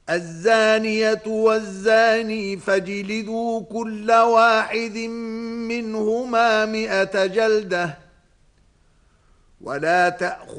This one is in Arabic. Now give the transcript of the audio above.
الزانية والزاني فاجلدوا كل واحد منهما 100 جلدة، ولا تأخذوا